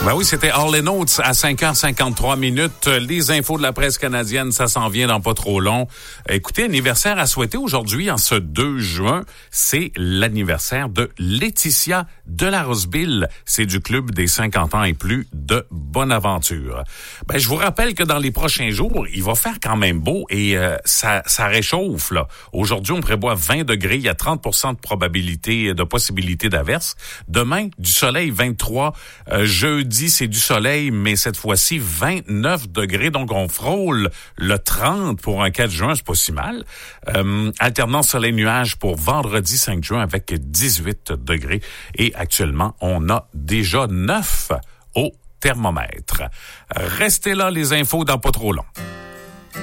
Ben oui, c'était All in Oates à 5h53. Les infos de la presse canadienne, ça s'en vient dans pas trop long. Écoutez, anniversaire à souhaiter aujourd'hui, en ce 2 juin, c'est l'anniversaire de Laetitia Delarosbille. C'est du club des 50 ans et plus de Bonaventure. Ben, je vous rappelle que dans les prochains jours, il va faire quand même beau et ça réchauffe, là. Aujourd'hui, on prévoit 20 degrés. Il y a 30% de possibilité d'averse. Demain, du soleil, 23. Jeudi, c'est du soleil, mais cette fois-ci, 29 degrés. Donc, on frôle le 30 pour un 4 juin. C'est pas si mal. Alternance soleil-nuage pour vendredi 5 juin avec 18 degrés. Et actuellement, on a déjà 9 au thermomètre. Restez là, les infos dans pas trop long.